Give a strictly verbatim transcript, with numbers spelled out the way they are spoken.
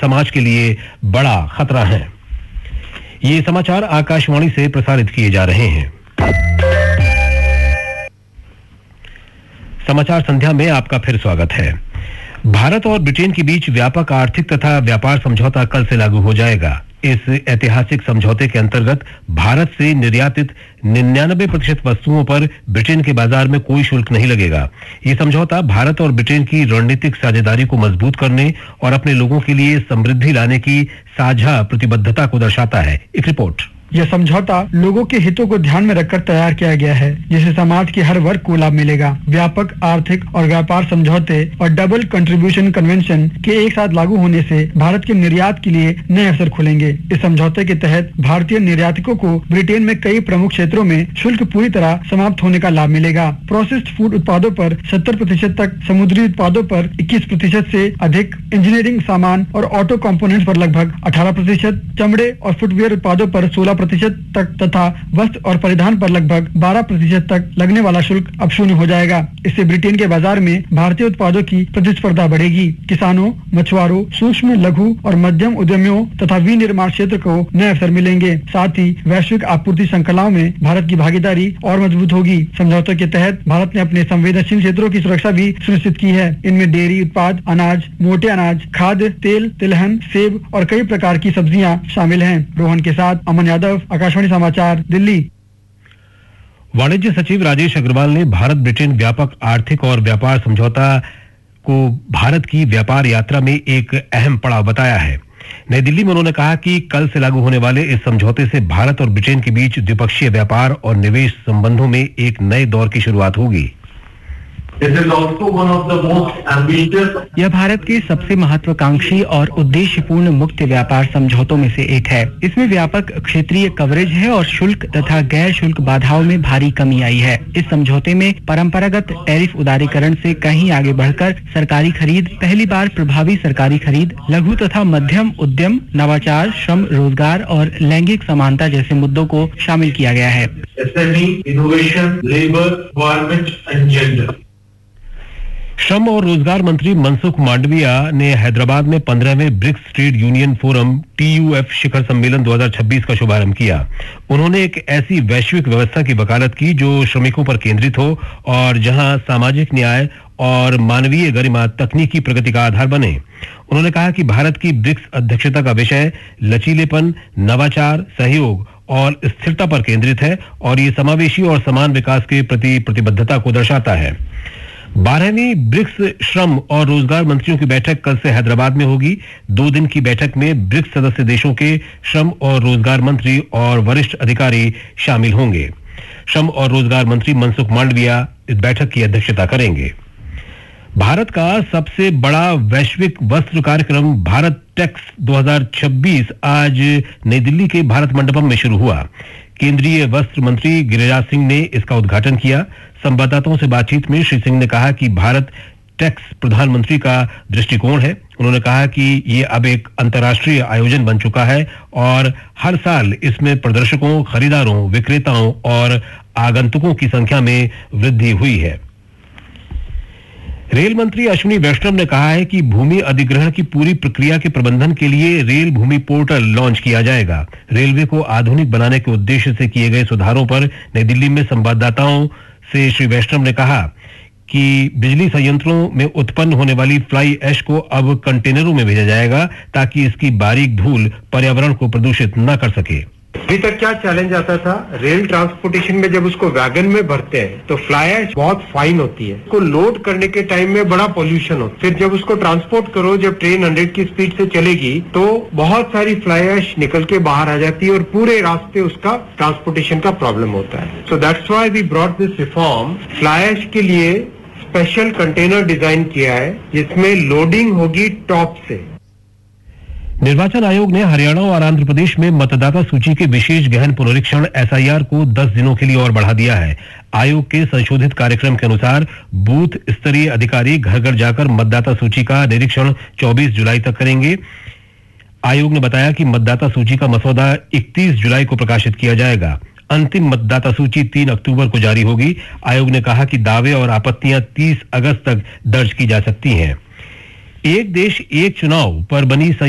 समाज के लिए बड़ा खतरा हैं। ये समाचार आकाशवाणी से प्रसारित किए जा रहे हैं। समाचार संध्या में आपका फिर स्वागत है। भारत और ब्रिटेन के बीच व्यापक आर्थिक तथा व्यापार समझौता कल से लागू हो जाएगा। इस ऐतिहासिक समझौते के अंतर्गत भारत से निर्यातित निन्यानवे प्रतिशत वस्तुओं पर ब्रिटेन के बाजार में कोई शुल्क नहीं लगेगा। ये समझौता भारत और ब्रिटेन की रणनीतिक साझेदारी को मजबूत करने और अपने लोगों के लिए समृद्धि लाने की साझा प्रतिबद्धता को दर्शाता है। एक रिपोर्ट। यह समझौता लोगों के हितों को ध्यान में रखकर तैयार किया गया है, जिससे समाज के हर वर्ग को लाभ मिलेगा। व्यापक आर्थिक और व्यापार समझौते और डबल कंट्रीब्यूशन कन्वेंशन के एक साथ लागू होने से भारत के निर्यात के लिए नए अवसर खुलेंगे। इस समझौते के तहत भारतीय निर्यातकों को ब्रिटेन में कई प्रमुख क्षेत्रों में शुल्क पूरी तरह समाप्त होने का लाभ मिलेगा। प्रोसेस्ड फूड उत्पादों पर सत्तर प्रतिशत तक, समुद्री उत्पादों पर इक्कीस प्रतिशत से अधिक, इंजीनियरिंग सामान और ऑटो कंपोनेंट्स पर लगभग अठारह प्रतिशत, चमड़े और फुटवियर उत्पादों पर सोलह प्रतिशत तक तथा वस्त्र और परिधान पर लगभग बारह प्रतिशत तक लगने वाला शुल्क अब शून्य हो जाएगा। इससे ब्रिटेन के बाजार में भारतीय उत्पादों की प्रतिस्पर्धा बढ़ेगी। किसानों, मछुआरों, सूक्ष्म, लघु और मध्यम उद्यमियों तथा विनिर्माण क्षेत्र को नए अवसर मिलेंगे। साथ ही वैश्विक आपूर्ति श्रृंखलाओं में भारत की भागीदारी और मजबूत होगी। समझौते के तहत भारत ने अपने संवेदनशील क्षेत्रों की सुरक्षा भी सुनिश्चित की है। इनमें डेयरी उत्पाद, अनाज, मोटे अनाज, खाद्य, तेल, तिलहन, सेब और कई प्रकार की सब्जियां शामिल हैं। रोहन के साथ अमन यादव, आकाशवाणी समाचार, दिल्ली। वाणिज्य सचिव राजेश अग्रवाल ने भारत ब्रिटेन व्यापक आर्थिक और व्यापार समझौता को भारत की व्यापार यात्रा में एक अहम पड़ाव बताया है। नई दिल्ली में उन्होंने कहा कि कल से लागू होने वाले इस समझौते से भारत और ब्रिटेन के बीच द्विपक्षीय व्यापार और निवेश संबंधों में एक नए दौर की शुरुआत होगी। यह भारत के सबसे महत्वाकांक्षी और उद्देश्यपूर्ण मुक्त व्यापार समझौतों में से एक है। इसमें व्यापक क्षेत्रीय कवरेज है और शुल्क तथा गैर शुल्क बाधाओं में भारी कमी आई है। इस समझौते में परंपरागत टैरिफ उदारीकरण से कहीं आगे बढ़कर सरकारी खरीद, पहली बार प्रभावी सरकारी खरीद, लघु तथा मध्यम उद्यम, नवाचार, श्रम, रोजगार और लैंगिक समानता जैसे मुद्दों को शामिल किया गया है। Innovation, labour, environment and gender. श्रम और रोजगार मंत्री मनसुख मांडविया ने हैदराबाद में पंद्रहवें BRICS trade union forum T U F शिखर सम्मेलन दो हज़ार छब्बीस का शुभारंभ किया। उन्होंने एक ऐसी वैश्विक व्यवस्था की वकालत की जो श्रमिकों पर केंद्रित हो और जहां सामाजिक न्याय और मानवीय गरिमा तकनीकी प्रगति का आधार बने। उन्होंने कहा कि भारत की ब्रिक्स अध्यक्षता का विषय लचीलेपन, नवाचार, सहयोग और स्थिरता पर केंद्रित है और ये समावेशी और समान विकास के प्रति प्रतिबद्धता को दर्शाता है। बारहवीं ब्रिक्स श्रम और रोजगार मंत्रियों की बैठक कल से हैदराबाद में होगी। दो दिन की बैठक में ब्रिक्स सदस्य देशों के श्रम और रोजगार मंत्री और वरिष्ठ अधिकारी शामिल होंगे। श्रम और रोजगार मंत्री मनसुख मांडविया इस बैठक की अध्यक्षता करेंगे। भारत का सबसे बड़ा वैश्विक वस्त्र कार्यक्रम भारत टेक्स दो हज़ार छब्बीस आज नई दिल्ली के भारत मंडपम में शुरू हुआ। केंद्रीय वस्त्र मंत्री गिरिराज सिंह ने इसका उद्घाटन किया। संवाददाताओं से बातचीत में श्री सिंह ने कहा कि भारत टेक्स प्रधानमंत्री का दृष्टिकोण है। उन्होंने कहा कि ये अब एक अंतर्राष्ट्रीय आयोजन बन चुका है और हर साल इसमें प्रदर्शकों, खरीदारों, विक्रेताओं और आगंतुकों की संख्या में वृद्धि हुई है। रेल मंत्री अश्विनी वैष्णव ने कहा है कि भूमि अधिग्रहण की पूरी प्रक्रिया के प्रबंधन के लिए रेल भूमि पोर्टल लॉन्च किया जाएगा। रेलवे को आधुनिक बनाने के उद्देश्य से किए गए सुधारों पर नई दिल्ली में संवाददाताओं से श्री वैष्णव ने कहा कि बिजली संयंत्रों में उत्पन्न होने वाली फ्लाई ऐश को अब कंटेनरों में भेजा जाएगा ताकि इसकी बारीक धूल पर्यावरण को प्रदूषित न कर सके। अभी तक क्या चैलेंज आता था, रेल ट्रांसपोर्टेशन में जब उसको वैगन में भरते हैं तो फ्लाई ऐश बहुत फाइन होती है, उसको लोड करने के टाइम में बड़ा पॉल्यूशन होता है। फिर जब उसको ट्रांसपोर्ट करो, जब ट्रेन हंड्रेड की स्पीड से चलेगी तो बहुत सारी फ्लाई ऐश निकल के बाहर आ जाती है और पूरे रास्ते उसका ट्रांसपोर्टेशन का प्रॉब्लम होता है। So that's why we brought this reform. Fly ash के लिए स्पेशल कंटेनर डिजाइन किया है जिसमें लोडिंग होगी टॉप से। निर्वाचन आयोग ने हरियाणा और आंध्र प्रदेश में मतदाता सूची के विशेष गहन पुनरीक्षण एस आई आर को दस दिनों के लिए और बढ़ा दिया है। आयोग के संशोधित कार्यक्रम के अनुसार बूथ स्तरीय अधिकारी घर घर जाकर मतदाता सूची का निरीक्षण चौबीस जुलाई तक करेंगे। आयोग ने बताया कि मतदाता सूची का मसौदा इकतीस जुलाई को प्रकाशित किया जाएगा। अंतिम मतदाता सूची तीन अक्टूबर को जारी होगी। आयोग ने कहा कि दावे और आपत्तियां तीस अगस्त तक दर्ज की जा सकती हैं। एक देश एक चुनाव पर बनी